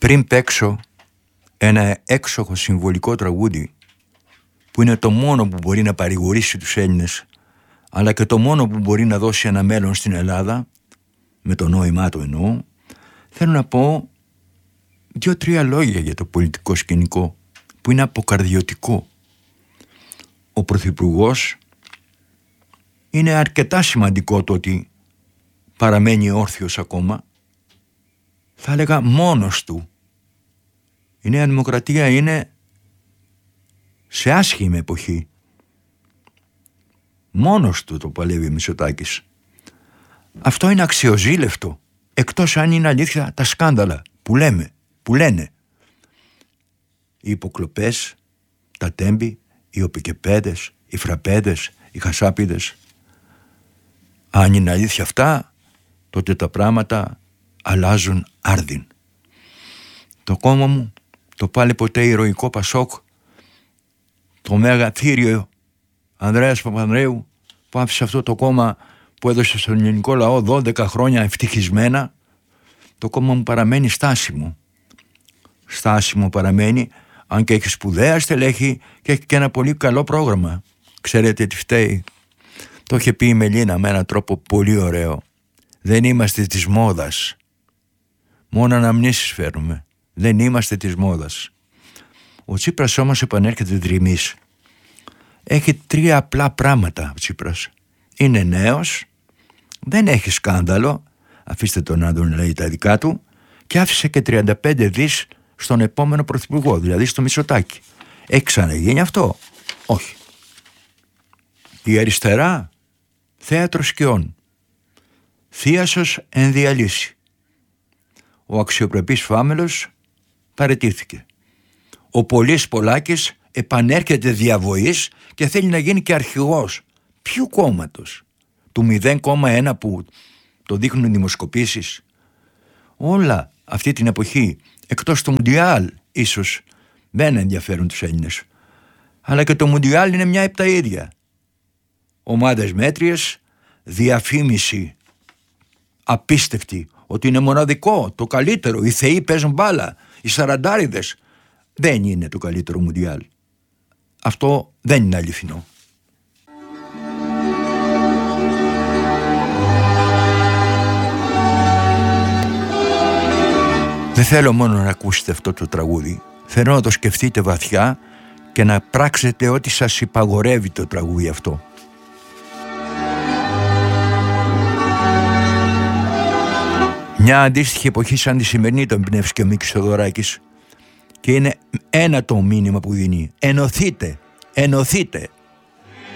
πριν παίξω ένα έξοχο συμβολικό τραγούδι που είναι το μόνο που μπορεί να παρηγορήσει τους Έλληνες, αλλά και το μόνο που μπορεί να δώσει ένα μέλλον στην Ελλάδα, με το νόημά του εννοώ, θέλω να πω 2-3 λόγια για το πολιτικό σκηνικό που είναι αποκαρδιωτικό. Ο Πρωθυπουργός είναι αρκετά σημαντικό το ότι παραμένει όρθιος ακόμα, θα έλεγα μόνος του. Η Νέα Δημοκρατία είναι σε άσχημη εποχή. Μόνος του το παλεύει ο Μητσοτάκης. Αυτό είναι αξιοζήλευτο, εκτός αν είναι αλήθεια τα σκάνδαλα που λένε. Οι υποκλοπές, τα τέμπη, οι οπικεπέδες, οι φραπέδες, οι χασάπιδες. Αν είναι αλήθεια αυτά, τότε τα πράγματα αλλάζουν άρδιν. Το κόμμα μου, το πάλι ποτέ ηρωικό Πασόκ, το μέγα θύριο Ανδρέας Παπανδρέου, που άφησε αυτό το κόμμα που έδωσε στον ελληνικό λαό 12 χρόνια ευτυχισμένα, το κόμμα μου παραμένει στάσιμο. Στάσιμο παραμένει, αν και έχει σπουδαία στελέχη και έχει και ένα πολύ καλό πρόγραμμα. Ξέρετε τι φταίει? Το είχε πει η Μελίνα με έναν τρόπο πολύ ωραίο. Δεν είμαστε της μόδας. Μόνο αναμνήσεις φέρνουμε. Δεν είμαστε της μόδας. Ο Τσίπρας όμως επανέρχεται δρυμής. Έχει 3 απλά πράγματα ο Τσίπρας. Είναι νέος, δεν έχει σκάνδαλο, αφήστε τον να τον λέει τα δικά του, και άφησε και 35 δις στον επόμενο πρωθυπουργό, δηλαδή στο Μητσοτάκη. Έχει ξαναγίνει αυτό? Όχι. Η αριστερά, θέατρο σκιών. Θίασος εν διαλύση. Ο αξιοπρεπής Φάμελος παραιτήθηκε. Ο Πολύς Πολάκης επανέρχεται διαβοής και θέλει να γίνει και αρχηγός. Ποιου κόμματος? Του 0,1 που το δείχνουν οι δημοσκοπήσεις? Όλα αυτή την εποχή, εκτός του Μουντιάλ ίσως δεν ενδιαφέρουν τους Έλληνες, αλλά και το Μουντιάλ είναι μια επταίδια. Ομάδες μέτριες, διαφήμιση απίστευτη ότι είναι μοναδικό, το καλύτερο, οι θεοί παίζουν μπάλα, οι σαραντάριδες. Δεν είναι το καλύτερο Μουντιάλ. Αυτό δεν είναι αληθινό. Δεν θέλω μόνο να ακούσετε αυτό το τραγούδι. Θέλω να το σκεφτείτε βαθιά και να πράξετε ό,τι σας υπαγορεύει το τραγούδι αυτό. Μια αντίστοιχη εποχή σαν τη σημερινή τον εμπνεύσει και ο Μίκης Θοδωράκης, και είναι ένα το μήνυμα που δίνει. Ενωθείτε, ενωθείτε.